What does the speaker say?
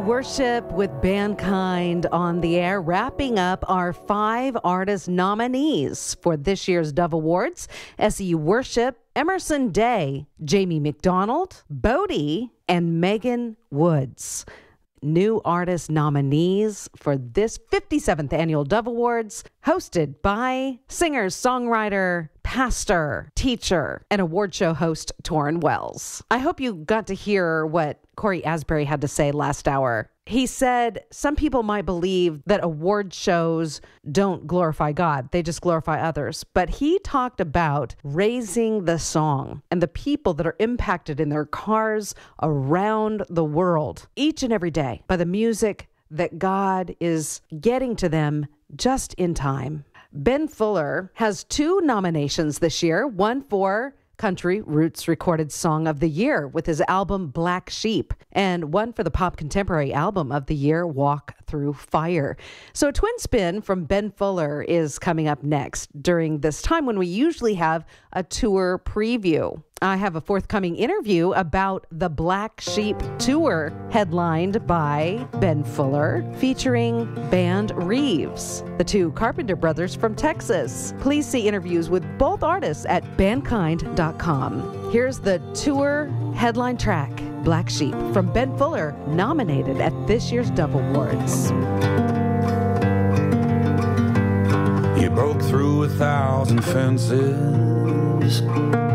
Worship with Bandkind on the air, wrapping up our 5 artist nominees for this year's Dove Awards. SEU Worship, Emerson Day, Jamie McDonald, Bodie, and Megan Woods. New artist nominees for this 57th annual Dove Awards, hosted by singer, songwriter, pastor, teacher, and award show host Torrin Wells. I hope you got to hear what Corey Asbury had to say last hour. He said some people might believe that award shows don't glorify God, they just glorify others. But he talked about raising the song and the people that are impacted in their cars around the world each and every day by the music that God is getting to them just in time. Ben Fuller has 2 nominations this year, one for Country Roots Recorded Song of the Year with his album Black Sheep, and one for the Pop Contemporary Album of the Year, Walk Through Fire. So a twin spin from Ben Fuller is coming up next during this time when we usually have a tour preview. I have a forthcoming interview about the Black Sheep Tour headlined by Ben Fuller, featuring Band Reeves, the 2 Carpenter brothers from Texas. Please see interviews with both artists at bandkind.com. Here's the tour headline track, Black Sheep, from Ben Fuller, nominated at this year's Dove Awards. You broke through 1,000 fences,